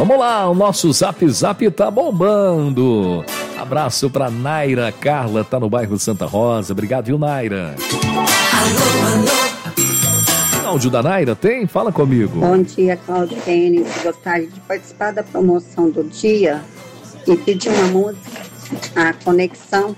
Vamos lá, o nosso Zap tá bombando. Abraço pra Naira Carla, tá no bairro Santa Rosa. Obrigado, viu, Naira? Áudio da Naira tem? Fala comigo. Bom dia, Cláudio Tênis. Gostaria de participar da promoção do dia e pedir uma música, a Conexão.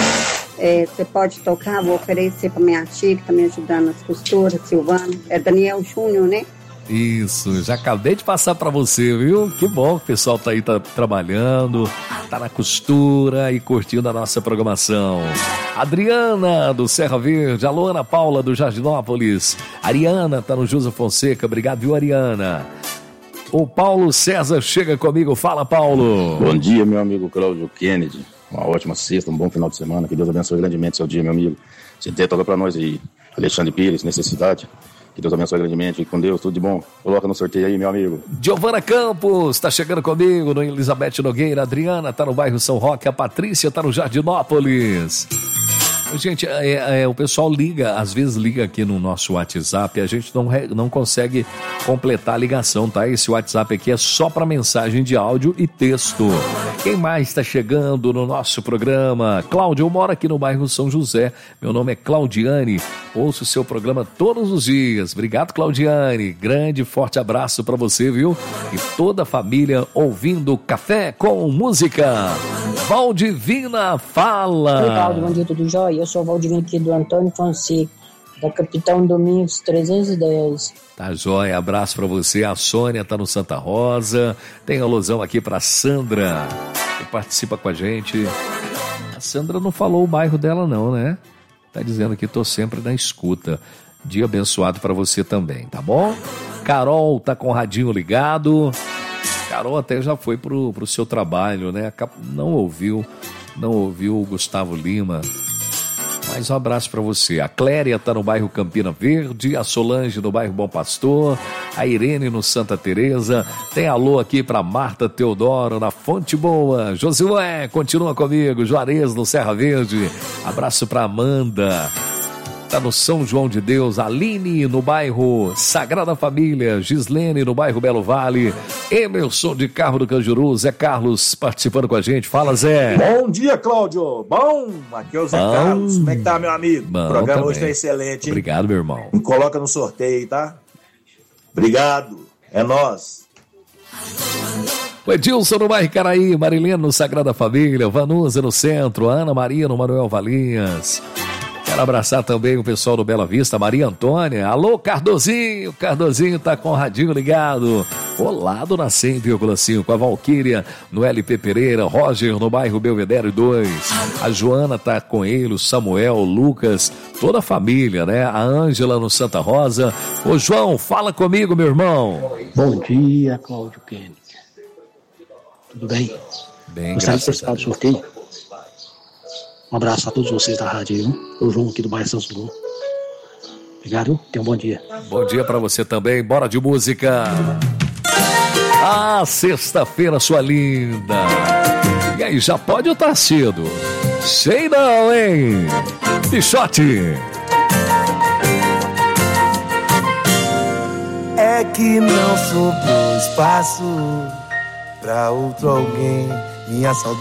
Você pode tocar, vou oferecer para minha tia que está me ajudando nas costuras, Silvana. É Daniel Júnior, né? Isso, já acabei de passar para você, viu? Que bom que o pessoal tá aí trabalhando, tá na costura e curtindo a nossa programação. Adriana, do Serra Verde. Alô, Ana Paula, do Jardinópolis. Ariana, tá no José Fonseca. Obrigado, viu, Ariana? O Paulo César chega comigo. Fala, Paulo. Bom dia, meu amigo Cláudio Kennedy. Uma ótima sexta, um bom final de semana. Que Deus abençoe grandemente seu dia, meu amigo. Você toca pra nós aí. Alexandre Pires, Necessidade. Que Deus abençoe grandemente. Com Deus, tudo de bom. Coloca no sorteio aí, meu amigo. Giovana Campos tá chegando comigo no Elizabeth Nogueira. Adriana tá no bairro São Roque. A Patrícia tá no Jardinópolis. Gente, o pessoal liga, às vezes liga aqui no nosso WhatsApp, a gente não consegue completar a ligação, tá? Esse WhatsApp aqui é só para mensagem de áudio e texto. Quem mais está chegando no nosso programa? Cláudio, eu moro aqui no bairro São José, meu nome é Claudiane, ouço o seu programa todos os dias. Obrigado, Claudiane, grande, forte abraço para você, viu? E toda a família ouvindo Café com Música. Valdivina fala. Oi, Cláudio, bom dia, tudo jóia? Eu sou o Valdivina aqui do Antônio Fonseca, da Capitão Domingos 310. Tá jóia, abraço pra você. A Sônia tá no Santa Rosa. Tem alusão aqui pra Sandra, que participa com a gente. A Sandra não falou o bairro dela não, né? Tá dizendo que tô sempre na escuta. Dia abençoado pra você também, tá bom? Carol tá com o radinho ligado. Carol até já foi pro seu trabalho, né? Não ouviu o Gustavo Lima. Mais um abraço para você. A Cléria tá no bairro Campina Verde, a Solange no bairro Bom Pastor, a Irene no Santa Teresa. Tem alô aqui para Marta Teodoro na Fonte Boa. Josué, continua comigo. Juarez no Serra Verde. Abraço para Amanda. Tá no São João de Deus, Aline no bairro Sagrada Família, Gislene no bairro Belo Vale, Emerson de Carro do Canjuru, Zé Carlos participando com a gente. Fala, Zé. Bom dia, Cláudio. Bom, aqui é o Zé Carlos. Como é que tá, meu amigo? Bom, o programa também. hoje tá excelente, hein? Obrigado, meu irmão. Me coloca no sorteio aí, tá? Obrigado. É nóis. O Edilson no bairro Caraí, Marilena no Sagrada Família, Vanusa no centro, Ana Maria no Manuel Valinhas. Quero abraçar também o pessoal do Bela Vista, Maria Antônia. Alô, Cardozinho. Cardozinho tá com o radinho ligado. Colado na 100,5 com a Valquíria no LP Pereira. Roger no bairro Belvedere 2. A Joana tá com ele, o Samuel, o Lucas, toda a família, né? A Ângela no Santa Rosa. Ô, João, fala comigo, meu irmão. Bom dia, Cláudio Kennedy. Tudo bem? Bem, gostaria de graças participar do sorteio. Um abraço a todos vocês da rádio, viu? O João aqui do bairro São João. Obrigado, tenha um bom dia. Bom dia pra você também, bora de música. Ah, sexta-feira, sua linda. E aí, já pode ou tá cedo? Sei não, hein? Pichote. É que não sobrou espaço pra outro alguém. Minha saudade